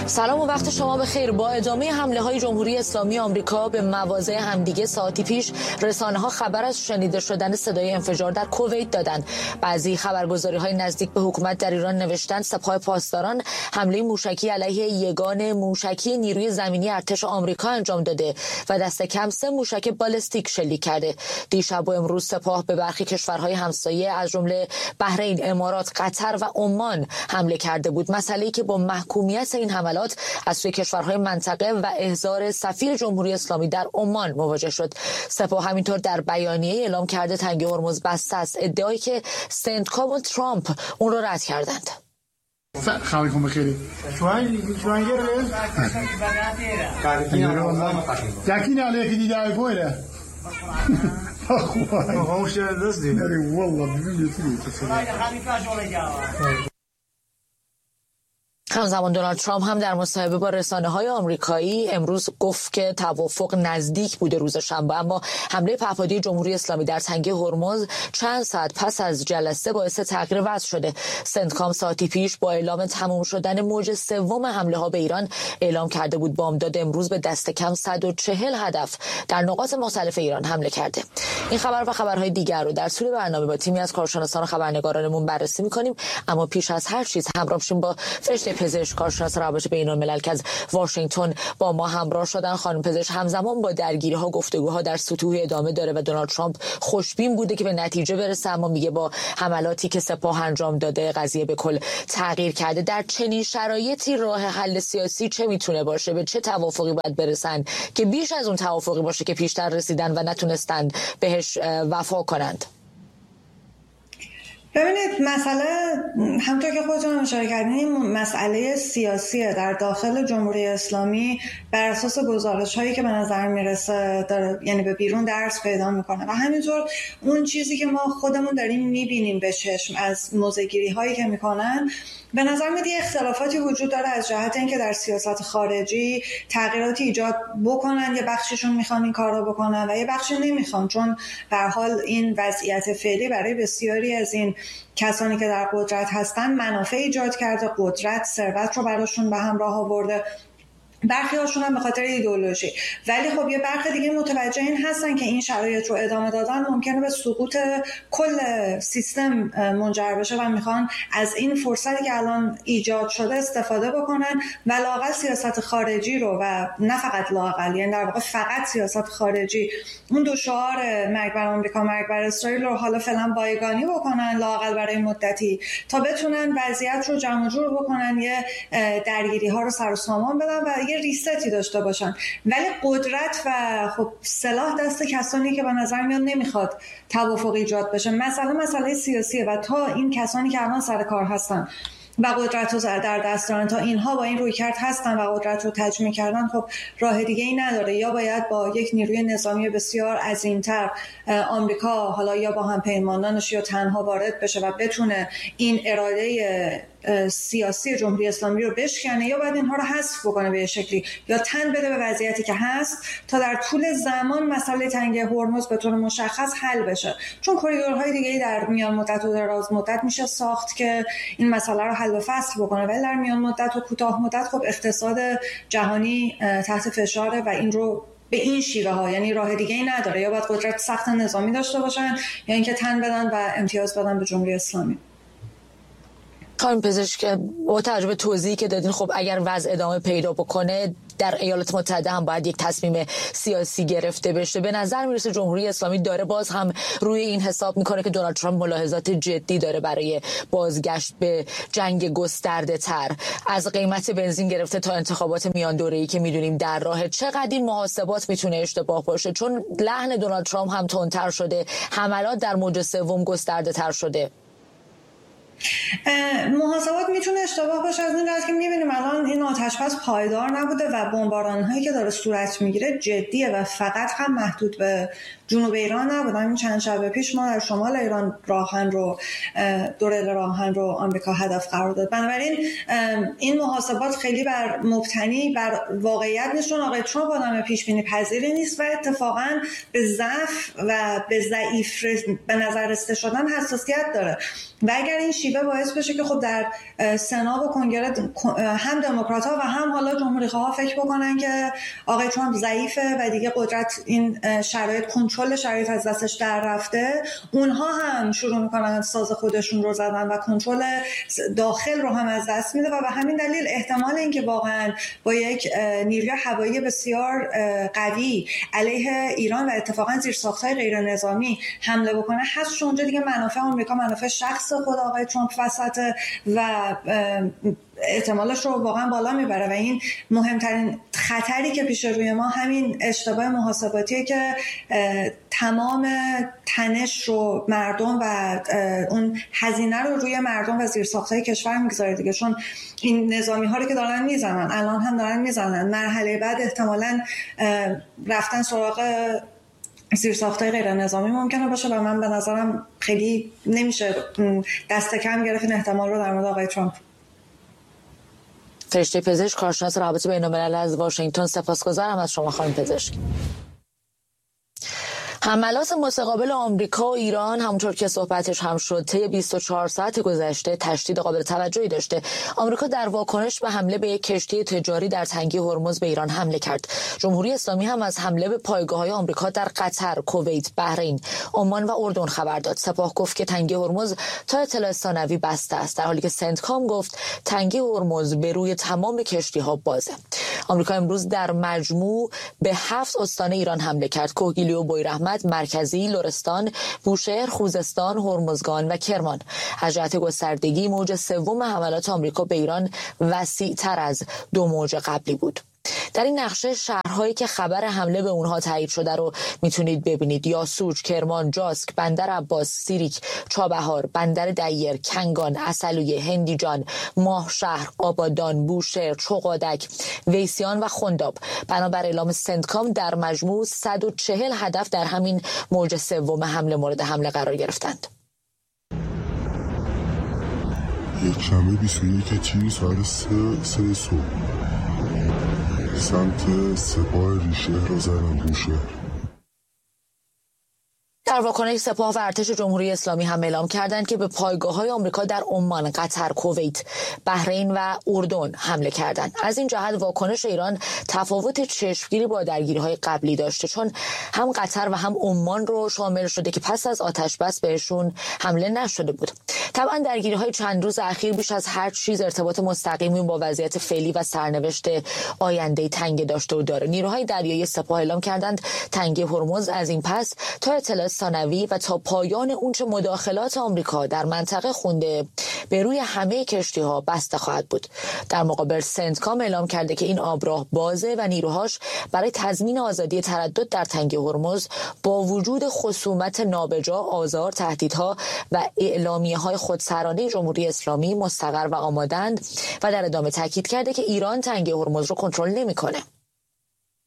سلام و وقت شما بخیر. با ادامه حمله‌های جمهوری اسلامی آمریکا به مواضع همدیگه ساعتی پیش رسانه‌ها خبر از شنیده شدن صدای انفجار در کویت دادند. بعضی خبرگزاری‌های نزدیک به حکومت در ایران نوشتند سپاه پاسداران حمله موشکی علیه یگان موشکی نیروی زمینی ارتش آمریکا انجام داده و دست کم 3 موشک بالستیک شلیک کرده. دیشب و امروز سپاه به برخی کشورهای همسایه از جمله بحرین، امارات، قطر و عمان حمله کرده بود. مسئله‌ای که با محکومیت این حملات از سوی کشورهای منطقه و احضار سفیر جمهوری اسلامی در عمان مواجه شد. سپاه همینطور در بیانیه اعلام کرده تنگه هرمز بسته است، ادعایی که سنتکام و ترامپ اون رو رد کردند. خواهیکم بخیری شوان گره یکی نه یکی دیده های پویره خواهمش دست دیم والله ببینید همزمان دونالد ترامپ هم در مصاحبه با رسانه‌های آمریکایی امروز گفت که توافق نزدیک بوده روز شنبه، اما حمله پهپادی جمهوری اسلامی در تنگه هرمز چند ساعت پس از جلسه باعث تغییر وضع شده. سنتکام ساعتی پیش با اعلام تمام شدن موج سوم حمله‌ها به ایران اعلام کرده بود بامداد امروز به دست کم 140 هدف در نقاط مختلف ایران حمله کرده. این خبر و خبرهای دیگر رو در طول برنامه با تیمی از کارشناسان و خبرنگارانمون بررسی می‌کنیم، اما پیش از هر چیز همراه شیم با فرشته پزشک کارشناس روابط بین‌الملل که از واشنگتن با ما همراه شدن. خانم پزشک همزمان با درگیری‌ها گفتگوها در سطوح ادامه داره و دونالد ترامپ خوشبین بوده که به نتیجه برسه، اما میگه با حملاتی که سپاه انجام داده قضیه به کل تغییر کرده. در چنین شرایطی راه حل سیاسی چه میتونه باشه؟ به چه توافقی باید برسن که بیش از اون توافقی باشه که پیشتر رسیدن و نتونستند بهش وفا کنند؟ ببینید، مسئله همونطور که خودتون اشاره کردین مسئله سیاسیه در داخل جمهوری اسلامی بر اساس گزارش‌هایی که به نظر میرسه داره، یعنی به بیرون درس پیدا میکنه و همینطور اون چیزی که ما خودمون داریم میبینیم به چشم از موضع‌گیری‌هایی که میکنن، به نظر میاد اختلافاتی وجود داره از جهت اینکه در سیاست خارجی تغییراتی ایجاد بکنن. یه بخششون میخوان این کارو بکنن و یه بخشی نمیخوان، چون به هر حال این وضعیت فعلی برای بسیاری از این کسانی که در قدرت هستن منافع ایجاد کرده، قدرت، ثروت رو براشون به همراه آورده، برخی هاشون هم به خاطر ایدئولوژی. ولی خب یه برخی دیگه متوجه این هستن که این شرایط رو ادامه دادن ممکنه به سقوط کل سیستم منجر بشه و میخوان از این فرصتی که الان ایجاد شده استفاده بکنن و لااقل سیاست خارجی رو و نه فقط لااقل، یعنی در واقع فقط سیاست خارجی، اون دو شعار مرگ بر آمریکا مرگ بر اسرائیل رو حالا فعلا بایگانی بکنن لااقل برای مدتی تا بتونن وضعیت رو جمع جور بکنن، یه درگیری ها رو سر و سامان بدن و یه ریستی داشته باشن. ولی قدرت و خب سلاح دست کسانی که به نظر میاد نمیخواد توافق ایجاد بشه. مسئله سیاسیه و تا این کسانی که الان سر کار هستن و قدرت رو در دست دارن، تا اینها با این رویکرد هستن و قدرت رو تجمیع کردن، خب راه دیگه ای نداره. یا باید با یک نیروی نظامی بسیار عظیم‌تر آمریکا حالا یا با هم پیمانانش یا تنها وارد بشه و بتونه این اراده سیاسی جمهوری اسلامی رو بشکنه، یا باید اینها رو حذف بکنه به شکلی، یا تن بده به وضعیتی که هست تا در طول زمان مسئله تنگه هرمز به طور مشخص حل بشه. چون کریدورهای دیگه‌ای در میان مدت و دراز مدت میشه ساخت که این مسئله رو حل و فصل بکنه، ولی در میان مدت و کوتاه مدت خب اقتصاد جهانی تحت فشاره و این رو به این شیوه ها، یعنی راه دیگه ای نداره. یا باید قدرت سخت نظامی داشته باشن یا اینکه تن بدن و امتیاز بدن به جمهوری اسلامی. خانم پزشک، با توجه به توضیحی که دادین، خب اگر وضع ادامه پیدا بکنه در ایالات متحده هم باید یک تصمیم سیاسی گرفته بشه. به نظر میرسه جمهوری اسلامی داره باز هم روی این حساب میکنه که دونالد ترامپ ملاحظات جدی داره برای بازگشت به جنگ گسترده تر، از قیمت بنزین گرفته تا انتخابات میان دوره‌ای که میدونیم در راه. چقدر این محاسبات میتونه اشتباه باشه؟ چون لحن دونالد ترامپ هم تندتر شده، حملات در موج سوم گسترده تر شده. محاسبات میتونه اشتباه باشه از این جهت که میبینیم الان این آتش‌بس پایدار نبوده و بمباران‌هایی که داره صورت میگیره جدیه و فقط هم محدود به جنوب ایران نبودن. این چند شب پیش ما در شمال ایران دو ریل راهن رو آمریکا هدف قرار داد. بنابراین این محاسبات خیلی مبتنی بر واقعیت نیست. آقای ترامپ آدم پیش بینی پذیری نیست و اتفاقا به ضعف و به ضعیف به نظر رسیده شدن حساسیت داره و اگر این شیوه باعث بشه که خب در سنا و کنگره هم دموکرات‌ها و هم حالا جمهوری‌خواها فکر بکنن که آقای ترامپ ضعیفه و دیگه قدرت این کنترل شرایط از دستش در رفته، اونها هم شروع میکنن ساز خودشون رو زدن و کنترل داخل رو هم از دست میده و به همین دلیل احتمال اینکه واقعا با یک نیروی هوایی بسیار قوی علیه ایران و اتفاقا زیرساخت‌های غیر نظامی حمله بکنه هست، چون اونجا دیگه منافع آمریکا، منافع شخص خود آقای ترامپ وسطه و احتمالش رو واقعا بالا میبره و این مهمترین خطری که پیش روی ما همین اشتباه محاسباتیه که تمام تنش رو مردم و اون هزینه رو روی مردم و زیرساخت‌های کشور میگذاره دیگه، چون این نظامی ها رو که دارن میزنن الان هم دارن میزنن، مرحله بعد احتمالاً رفتن سراغ زیرساخت‌های غیر نظامی ممکنه باشه و من به نظرم خیلی نمیشه دست کم گرفت این احتمال رو در مورد آقای ترامپ. فرشته پزشک، کارشناس روابط بین‌الملل از واشنگتن، سپاسگزارم از شما خانم پزشک. حملات متقابل آمریکا و ایران همونطور که صحبتش هم شد طی 24 ساعت گذشته تشدید قابل توجهی داشته. آمریکا در واکنش به حمله به یک کشتی تجاری در تنگه هرمز به ایران حمله کرد. جمهوری اسلامی هم از حمله به پایگاه‌های آمریکا در قطر، کویت، بحرین، عمان و اردن خبر داد. سپاه گفت که تنگه هرمز تا اطلاع ثانوی بسته است، در حالی که سنتکام گفت تنگه هرمز به روی تمام کشتی‌ها بازه. آمریکا امروز در مجموع به 7 استان ایران حمله کرد: کوهگیلی و بویراحمد، مرکزی، لرستان، بوشهر، خوزستان، هرمزگان و کرمان. از جهت گستردگی موج سوم حملات آمریکا به ایران وسیع‌تر از 2 موج قبلی بود. در این نقشه شهرهایی که خبر حمله به اونها تایید شده رو میتونید ببینید: یاسوج، کرمان، جاسک، بندر عباس، سیریک، چابهار، بندر دیر، کنگان، عسلویه، هندیجان، ماهشهر، آبادان، بوشهر، چوقادک، ویسیان و خنداب. بنابر اعلام سنتکام در مجموع 140 هدف در همین موج سوم حمله مورد حمله قرار گرفتند. یکشنبه 21 تیر ساعت 3 صبح سمت سپاه ریشهر را زدن بوشهر. در واکنش سپاه و ارتش جمهوری اسلامی هم اعلام کردند که به پایگاه‌های آمریکا در عمان، قطر، کویت، بحرین و اردن حمله کردند. از این جهت واکنش ایران تفاوت چشمگیری با درگیری‌های قبلی داشته، چون هم قطر و هم عمان رو شامل شده که پس از آتش بس بهشون حمله نشده بود. طبعا درگیری‌های چند روز اخیر بیش از هر چیز ارتباط مستقیمی با وضعیت فعلی و سرنوشت آینده تنگه داشته و داره. نیروهای دریایی سپاه اعلام کردند تنگه هرمز از این پس تا اطلاع ثانوی و تا پایان اونچه مداخلات آمریکا در منطقه خونده به روی همه کشتی‌ها بسته خواهد بود. در مقابل سنتکام اعلام کرده که این آبراه بازه و نیروهاش برای تضمین آزادی تردد در تنگه هرمز با وجود خصومت نابجا، آزار، تهدیدها و اعلامیه‌های خودسرانه جمهوری اسلامی مستقر و آمادند و در ادامه تاکید کرده که ایران تنگه هرمز رو کنترل نمی‌کنه.